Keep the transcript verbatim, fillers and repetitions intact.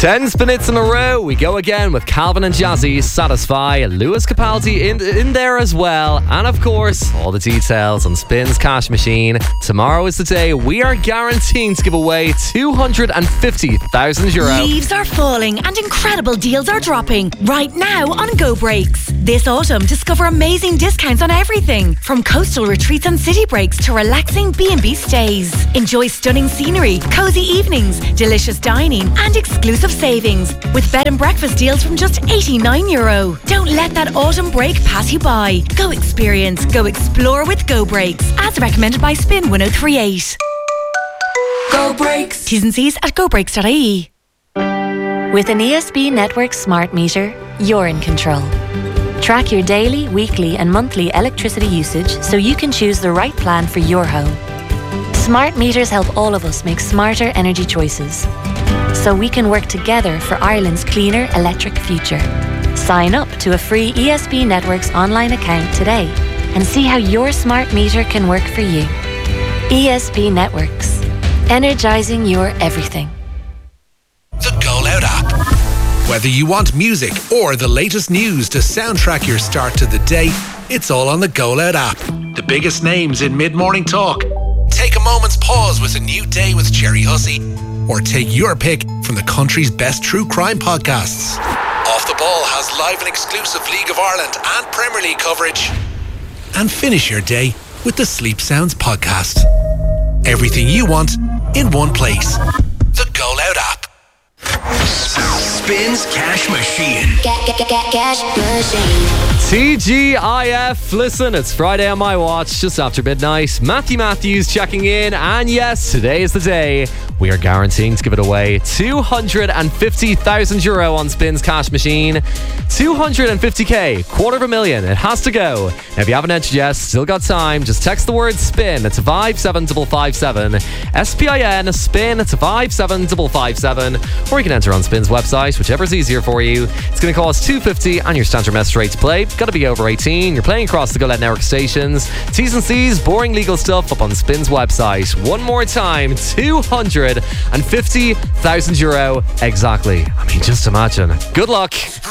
Ten spinits in a row. We go again with Calvin and Jazzy, Satisfy, Lewis Capaldi in, in there as well. And of course, all the details on Spins Cash Machine. Tomorrow is the day we are guaranteeing to give away two hundred fifty thousand euro. Leaves are falling and incredible deals are dropping right now on Go Breaks. This autumn, discover amazing discounts on everything from coastal retreats and city breaks to relaxing B and B stays. Enjoy stunning scenery, cozy evenings, delicious dining and exclusive savings with bed and breakfast deals from just eighty-nine euro. Don't let that autumn break pass you by. Go experience, go explore with Go Breaks, as recommended by Spin one oh three eight. Go Breaks. T's and C's at go breaks dot I E. With an E S B Network smart meter, you're in control. Track your daily, weekly and monthly electricity usage so you can choose the right plan for your home. Smart meters help all of us make smarter energy choices, so we can work together for Ireland's cleaner electric future. Sign up to a free E S B Networks online account today and see how your smart meter can work for you. E S B Networks. Energising your everything. The Go Loud app. Whether you want music or the latest news to soundtrack your start to the day, it's all on the Go Loud app. The biggest names in mid-morning talk. Take a moment's pause with a new day with Jerry Hussey. Or take your pick from the country's best true crime podcasts. Off the Ball has live and exclusive League of Ireland and Premier League coverage. And finish your day with the Sleep Sounds podcast. Everything you want in one place. The Go Loud app. Spins Cash Machine. Get, get, get, get, cash machine. T G I F, listen, it's Friday on my watch, just after midnight. Matthew Matthews checking in, and yes, today is the day we are guaranteeing to give it away two hundred fifty thousand euro on Spins Cash Machine. two hundred fifty k, quarter of a million, it has to go. Now, if you haven't entered yet, still got time, just text the word SPIN to five seven five five seven. S P I N, SPIN to five seven five five seven. Or you can enter on Spin's website, whichever's easier for you. It's going to cost two hundred fifty and your standard message rate to play. Got to be over eighteen. You're playing across the Go Loud Network stations. T's and C's, boring legal stuff up on Spin's website. One more time, two hundred fifty thousand euro exactly. I mean, just imagine. Good luck.